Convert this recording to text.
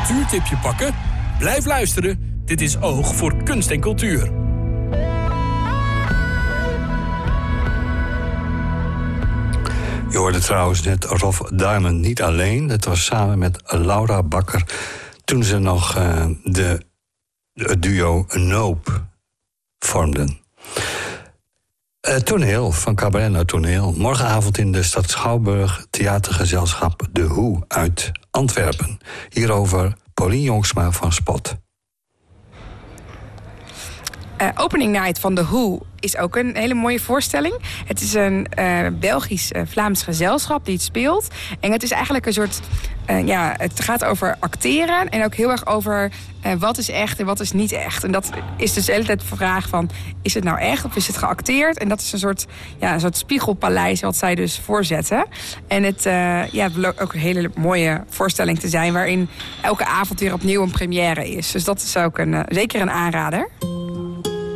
cultuurtipje pakken? Blijf luisteren. Dit is Oog voor Kunst en Cultuur. Je hoorde trouwens net Rolf Diamond niet alleen. Het was samen met Laura Bakker toen ze nog het duo Nope vormden. Toneel, van cabaret naar toneel. Morgenavond in de stad Schouwburg theatergezelschap De Hoe uit Antwerpen. Hierover Paulien Jongsma van Spot. Opening Night van The Who is ook een hele mooie voorstelling. Het is een Belgisch-Vlaams gezelschap die het speelt. En het is eigenlijk een soort... het gaat over acteren en ook heel erg over wat is echt en wat is niet echt. En dat is dus de hele tijd de vraag van... is het nou echt of is het geacteerd? En dat is een soort spiegelpaleis wat zij dus voorzetten. En het belooft ook een hele mooie voorstelling te zijn... waarin elke avond weer opnieuw een première is. Dus dat is ook zeker een aanrader.